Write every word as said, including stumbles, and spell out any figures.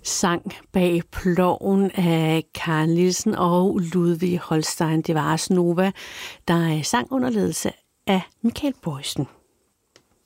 sang bag ploven af Karen Nielsen og Ludvig Holstein. Det var Ars Nova, der sang under ledelse af Michael Boysen.